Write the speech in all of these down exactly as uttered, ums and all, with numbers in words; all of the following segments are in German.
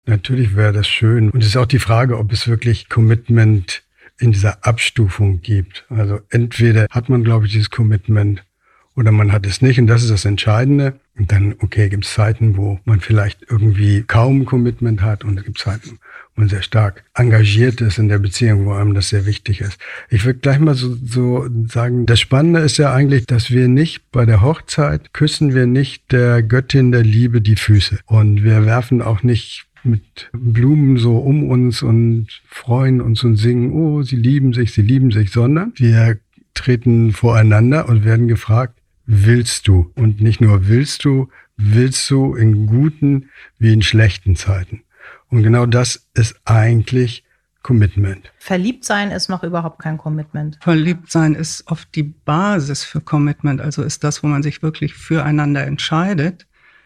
Natürlich wäre das schön. Und es ist auch die Frage, ob es wirklich Commitment in dieser Abstufung gibt. Also entweder hat man, glaube ich, dieses Commitment oder man hat es nicht. Und das ist das Entscheidende. Und dann, okay, gibt es Zeiten, wo man vielleicht irgendwie kaum Commitment hat. Und es gibt Zeiten, wo man sehr stark engagiert ist in der Beziehung, wo einem das sehr wichtig ist. Ich würde gleich mal so, so sagen, das Spannende ist ja eigentlich, dass wir nicht bei der Hochzeit küssen wir nicht der Göttin der Liebe die Füße. Und wir werfen auch nicht mit Blumen so um uns und freuen uns und singen, oh, sie lieben sich, sie lieben sich, sondern wir treten voreinander und werden gefragt, willst du? Und nicht nur willst du, willst du in guten wie in schlechten Zeiten. Und genau das ist eigentlich Commitment. Verliebt sein ist noch überhaupt kein Commitment. Verliebt sein ist oft die Basis für Commitment, also ist das, wo man sich wirklich füreinander entscheidet.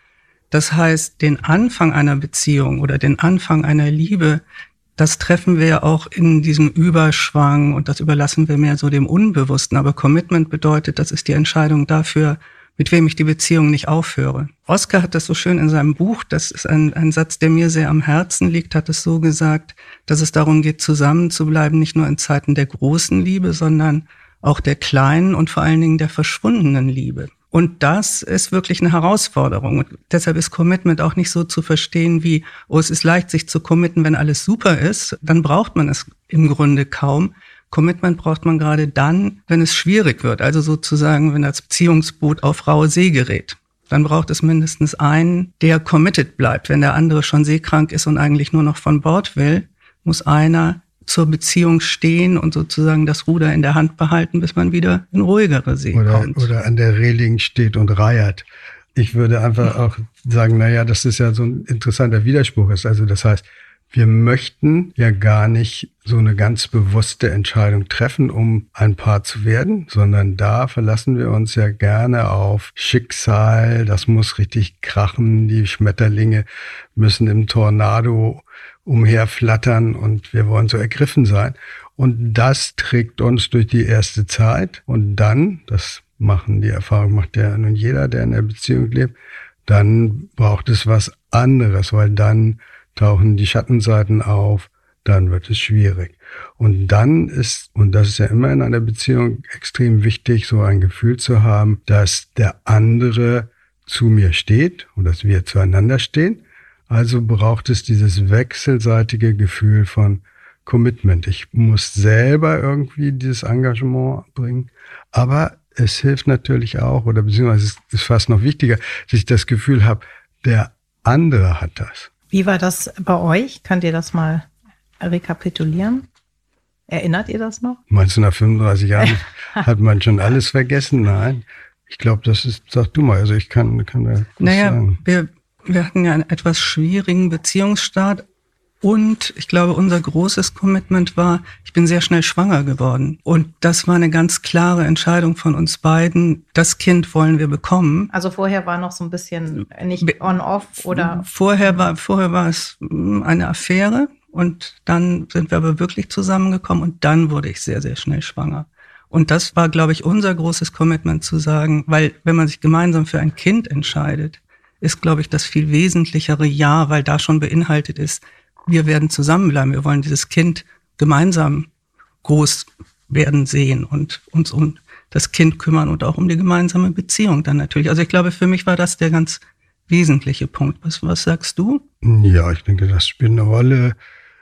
Das heißt, den Anfang einer Beziehung oder den Anfang einer Liebe, das treffen wir ja auch in diesem Überschwang und das überlassen wir mehr so dem Unbewussten. Aber Commitment bedeutet, das ist die Entscheidung dafür, mit wem ich die Beziehung nicht aufhöre. Oskar hat das so schön in seinem Buch, das ist ein, ein Satz, der mir sehr am Herzen liegt, hat es so gesagt, dass es darum geht, zusammen zu bleiben, nicht nur in Zeiten der großen Liebe, sondern auch der kleinen und vor allen Dingen der verschwundenen Liebe. Und das ist wirklich eine Herausforderung. Und deshalb ist Commitment auch nicht so zu verstehen wie, oh, es ist leicht, sich zu committen, wenn alles super ist. Dann braucht man es im Grunde kaum. Commitment braucht man gerade dann, wenn es schwierig wird. Also sozusagen, wenn das Beziehungsboot auf raue See gerät. Dann braucht es mindestens einen, der committed bleibt. Wenn der andere schon seekrank ist und eigentlich nur noch von Bord will, muss einer zur Beziehung stehen und sozusagen das Ruder in der Hand behalten, bis man wieder in ruhigere See oder, kommt. Oder an der Reling steht und reiert. Ich würde einfach auch sagen, naja, das ist ja so ein interessanter Widerspruch ist. Also das heißt, wir möchten ja gar nicht so eine ganz bewusste Entscheidung treffen, um ein Paar zu werden, sondern da verlassen wir uns ja gerne auf Schicksal. Das muss richtig krachen. Die Schmetterlinge müssen im Tornado umherflattern und wir wollen so ergriffen sein. Und das trägt uns durch die erste Zeit. Und dann, das machen die Erfahrung, macht ja nun jeder, der in der Beziehung lebt, dann braucht es was anderes, weil dann tauchen die Schattenseiten auf, dann wird es schwierig. Und dann ist, und das ist ja immer in einer Beziehung extrem wichtig, so ein Gefühl zu haben, dass der andere zu mir steht und dass wir zueinander stehen. Also braucht es dieses wechselseitige Gefühl von Commitment. Ich muss selber irgendwie dieses Engagement bringen, aber es hilft natürlich auch, oder beziehungsweise es ist fast noch wichtiger, dass ich das Gefühl habe, der andere hat das. Wie war das bei euch? Könnt ihr das mal rekapitulieren? Erinnert ihr das noch? Meinst du, nach fünfunddreißig Jahren hat man schon alles vergessen? Nein. Ich glaube, das ist, sag du mal, also ich kann, kann da was naja, sagen. Wir, wir hatten ja einen etwas schwierigen Beziehungsstart und ich glaube, unser großes Commitment war, ich bin sehr schnell schwanger geworden. Und das war eine ganz klare Entscheidung von uns beiden. Das Kind wollen wir bekommen. Also vorher war noch so ein bisschen nicht on-off oder? Vorher war, vorher war es eine Affäre und dann sind wir aber wirklich zusammengekommen und dann wurde ich sehr, sehr schnell schwanger. Und das war, glaube ich, unser großes Commitment zu sagen, weil wenn man sich gemeinsam für ein Kind entscheidet, ist, glaube ich, das viel wesentlichere Ja, weil da schon beinhaltet ist, wir werden zusammenbleiben, wir wollen dieses Kind gemeinsam groß werden sehen und uns um das Kind kümmern und auch um die gemeinsame Beziehung dann natürlich. Also ich glaube, für mich war das der ganz wesentliche Punkt. Was, was sagst du? Ja, ich denke, das spielt eine Rolle.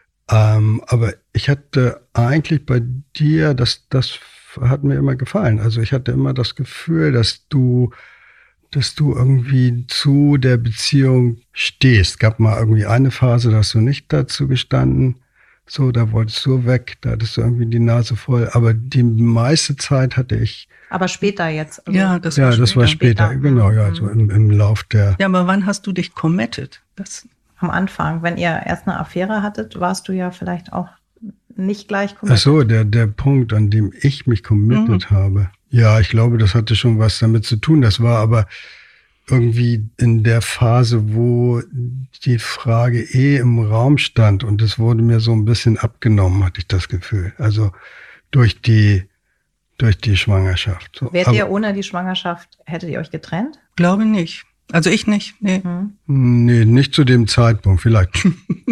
Ähm, aber ich hatte eigentlich bei dir, das, das hat mir immer gefallen. Also ich hatte immer das Gefühl, dass du dass du irgendwie zu der Beziehung stehst. Gab mal irgendwie eine Phase, da hast du nicht dazu gestanden. So, da wolltest du weg, da hattest du irgendwie die Nase voll. Aber die meiste Zeit hatte ich... Aber später jetzt. Also ja, das, ja, war, das später. war später. später. Genau, ja, mhm. so im, im Lauf der... Ja, aber wann hast du dich committed? Das Am Anfang, wenn ihr erst eine Affäre hattet, warst du ja vielleicht auch nicht gleich committed. Ach so, der, der Punkt, an dem ich mich committed mhm. habe. Ja, ich glaube, das hatte schon was damit zu tun. Das war aber irgendwie in der Phase, wo die Frage eh im Raum stand und es wurde mir so ein bisschen abgenommen, hatte ich das Gefühl. Also durch die, durch die Schwangerschaft. So. Wärt aber, ihr ohne die Schwangerschaft, hättet ihr euch getrennt? Glaube nicht. Also ich nicht, nee. Hm. Nee, nicht zu dem Zeitpunkt, vielleicht